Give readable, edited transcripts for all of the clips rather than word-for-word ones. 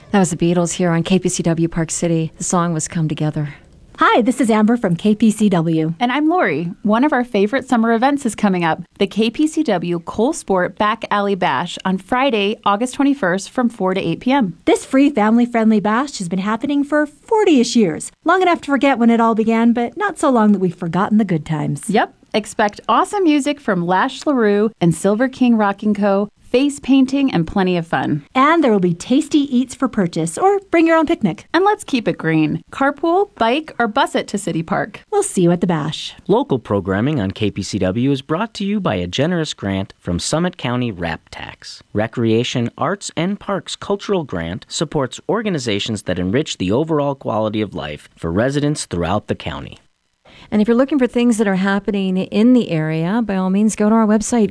That was the Beatles here on KPCW Park City. The song was Come Together. Hi, this is Amber from KPCW. And I'm Lori. One of our favorite summer events is coming up, the KPCW Cole Sport Back Alley Bash on Friday, August 21st from 4 to 8 p.m. This free family-friendly bash has been happening for 40-ish years. Long enough to forget when it all began, but not so long that we've forgotten the good times. Yep. Expect awesome music from Lash LaRue and Silver King Rocking Co., face painting, and plenty of fun. And there will be tasty eats for purchase, or bring your own picnic. And let's keep it green. Carpool, bike, or bus it to City Park. We'll see you at the bash. Local programming on KPCW is brought to you by a generous grant from Summit County RAP Tax. Recreation, Arts, and Parks Cultural Grant supports organizations that enrich the overall quality of life for residents throughout the county. And if you're looking for things that are happening in the area, by all means, go to our website,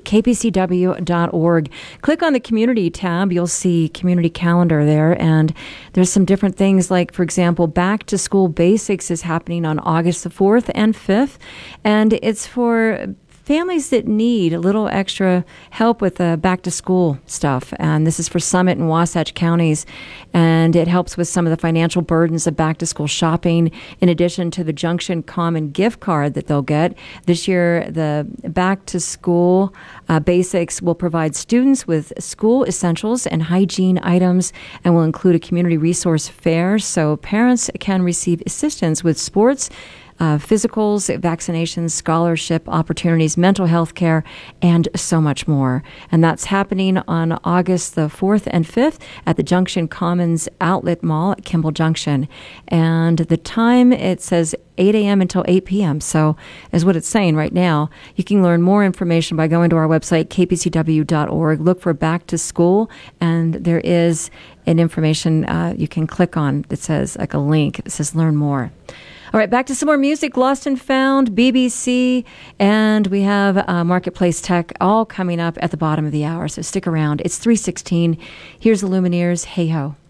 kpcw.org. Click on the Community tab. You'll see Community Calendar there. And there's some different things like, for example, Back to School Basics is happening on August the 4th and 5th. And it's for families that need a little extra help with the back-to-school stuff. And this is for Summit and Wasatch counties. And it helps with some of the financial burdens of back-to-school shopping, in addition to the Junction Common gift card that they'll get. This year, the back-to-school basics will provide students with school essentials and hygiene items and will include a community resource fair so parents can receive assistance with sports, physicals, vaccinations, scholarship opportunities, mental health care, and so much more. And that's happening on August the 4th and 5th at the Junction Commons Outlet Mall at Kimball Junction. And the time, it says 8 a.m. until 8 p.m. So is what it's saying right now. You can learn more information by going to our website, kpcw.org. Look for Back to School, and there is an information you can click on that says, like a link, that says Learn More. All right, back to some more music. Lost and Found, BBC, and we have Marketplace Tech all coming up at the bottom of the hour. So stick around. It's 3:16. Here's the Lumineers. Hey Ho.